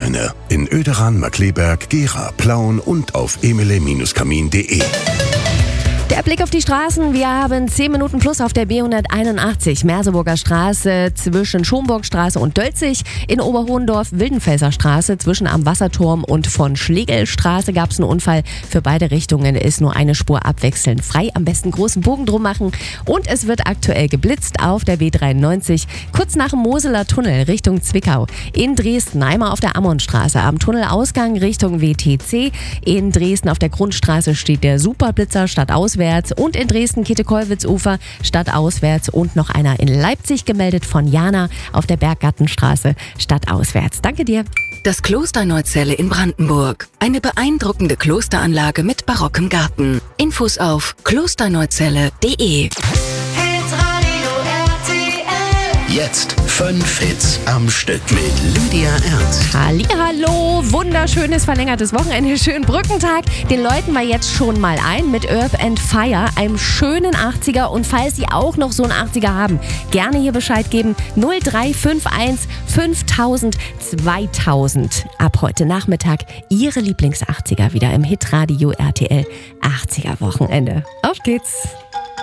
Glühbirne. In Oederan, Markkleeberg, Gera, Plauen und auf emele-kamin.de. Der Blick auf die Straßen. Wir haben 10 Minuten plus auf der B181 Merseburger Straße zwischen Schomburgstraße und Dölzig. In Oberhohendorf Wildenfelser Straße zwischen am Wasserturm und von Schlegelstraße gab es einen Unfall. Für beide Richtungen ist nur eine Spur abwechselnd frei. Am besten großen Bogen drum machen. Und es wird aktuell geblitzt auf der B93 kurz nach dem Moseler Tunnel Richtung Zwickau. In Dresden einmal auf der Ammonstraße am Tunnelausgang Richtung WTC. In Dresden auf der Grundstraße steht der Superblitzer stadtauswärts. Und in Dresden Käthe-Kollwitz-Ufer stadtauswärts und noch einer in Leipzig gemeldet von Jana auf der Berggattenstraße stadtauswärts. Danke dir. Das Kloster Neuzelle in Brandenburg. Eine beeindruckende Klosteranlage mit barockem Garten. Infos auf klosterneuzelle.de. Jetzt 5 Hits am Stück mit Lydia Ernst. Hallihallo, wunderschönes verlängertes Wochenende, schönen Brückentag. Den läuten wir jetzt schon mal ein mit Earth and Fire, einem schönen 80er. Und falls Sie auch noch so einen 80er haben, gerne hier Bescheid geben. 0351 5000 2000. Ab heute Nachmittag Ihre Lieblings-80er wieder im Hitradio RTL 80er Wochenende. Auf geht's!